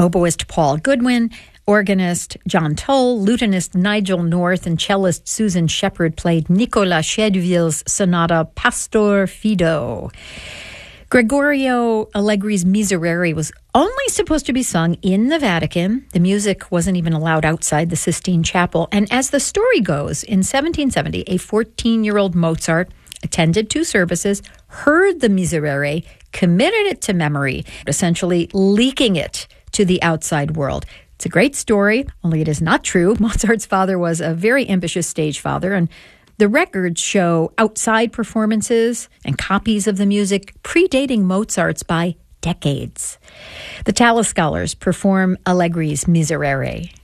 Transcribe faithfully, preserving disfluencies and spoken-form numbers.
Oboist Paul Goodwin, organist John Tull, lutenist Nigel North, and cellist Susan Shepard played Nicolas Chedeville's sonata Pastor Fido. Gregorio Allegri's Miserere was only supposed to be sung in the Vatican. The music wasn't even allowed outside the Sistine Chapel. And as the story goes, in seventeen seventy, a fourteen-year-old Mozart attended two services, heard the Miserere, committed it to memory, essentially leaking it to the outside world. It's a great story, only it is not true. Mozart's father was a very ambitious stage father, and the records show outside performances and copies of the music predating Mozart's by decades. The Tallis Scholars perform Allegri's Miserere.